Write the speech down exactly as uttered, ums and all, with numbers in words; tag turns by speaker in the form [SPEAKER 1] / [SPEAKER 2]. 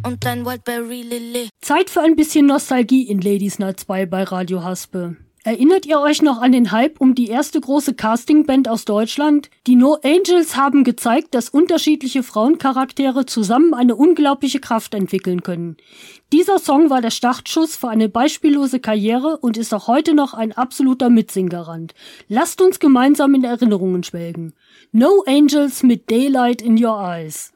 [SPEAKER 1] und dein Wildberry Lily.
[SPEAKER 2] Zeit für ein bisschen Nostalgie in Ladies Night zwei bei Radio Haspe. Erinnert ihr euch noch an den Hype um die erste große Castingband aus Deutschland? Die No Angels haben gezeigt, dass unterschiedliche Frauencharaktere zusammen eine unglaubliche Kraft entwickeln können. Dieser Song war der Startschuss für eine beispiellose Karriere und ist auch heute noch ein absoluter Mitsinggarant. Lasst uns gemeinsam in Erinnerungen schwelgen. No Angels mit Daylight in Your Eyes.